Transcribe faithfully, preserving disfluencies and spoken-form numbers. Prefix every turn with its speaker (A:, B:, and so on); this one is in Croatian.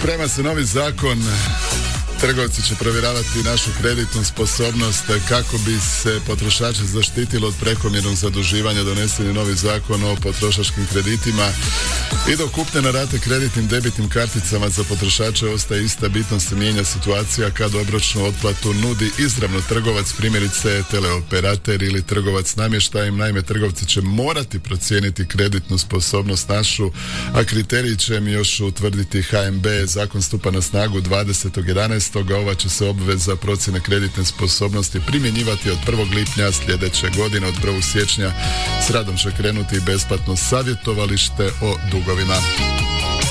A: Sprema se novi zakon. Trgovci će provjeravati našu kreditnu sposobnost kako bi se potrošače zaštitilo od prekomjernog zaduživanja. Donesen je novi zakon o potrošačkim kreditima i dok kupnja na rate kreditnim debitnim karticama za potrošače ostaje ista, bitno se mijenja situacija kad obročnu otplatu nudi izravno trgovac, primjerice teleoperater ili trgovac namještajem. Naime, trgovci će morati procijeniti kreditnu sposobnost našu, a kriteriji će im još utvrditi H N B. Zakon stupa na snagu dvadesetog jedanaestog Ova će se obveza procjene kreditne sposobnosti primjenjivati od prvog lipnja sljedeće godine. Od prvog siječnja s radom će krenuti besplatno savjetovalište o dugovima.